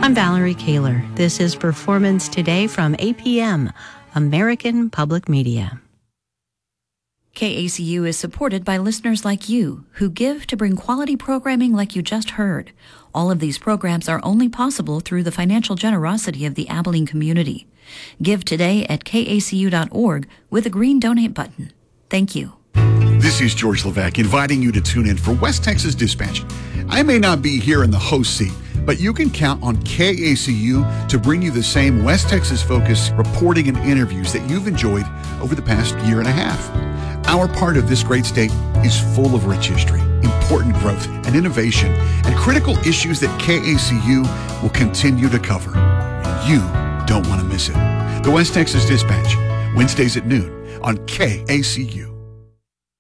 I'm Valerie Kaler. This is Performance Today from APM, American Public Media. KACU is supported by listeners like you who give to bring quality programming like you just heard. All of these programs are only possible through the financial generosity of the Abilene community. Give today at kacu.org with a green donate button. Thank you. This is George Levesque inviting you to tune in for West Texas Dispatch. I may not be here in the host seat, but you can count on KACU to bring you the same West Texas focus reporting and interviews that you've enjoyed over the past year and a half. Our part of this great state is full of rich history, important growth and innovation, and critical issues that KACU will continue to cover. And you don't want to miss it. The West Texas Dispatch, Wednesdays at noon on KACU.